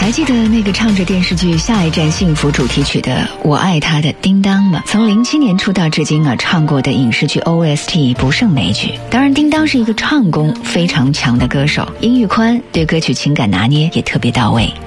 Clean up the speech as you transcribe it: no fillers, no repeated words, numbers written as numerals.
还记得那个唱着电视剧《下一站幸福》主题曲的《我爱他》的叮当吗？从07年出道至今唱过的影视剧 OST 不胜枚举。当然，叮当是一个唱功非常强的歌手，音域宽，对歌曲情感拿捏也特别到位。